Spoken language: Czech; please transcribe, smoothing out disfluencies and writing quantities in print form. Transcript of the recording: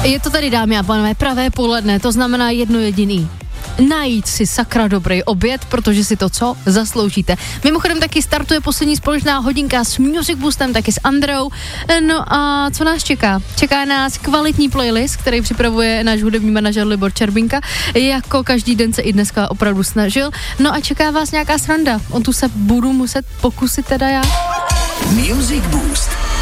Je to tady, dámy a pánové, pravé poledne, to znamená jedno jediný. Najít si sakra dobrý oběd, protože si to co? Zasloužíte. Mimochodem taky startuje poslední společná hodinka s Music Boostem, taky s Andreou. No a co nás čeká? Čeká nás kvalitní playlist, který připravuje náš hudební manažer Libor Čerbinka. Jako každý den se i dneska opravdu snažil. No a čeká vás nějaká sranda. On tu se budu muset pokusit teda já. Music Boost.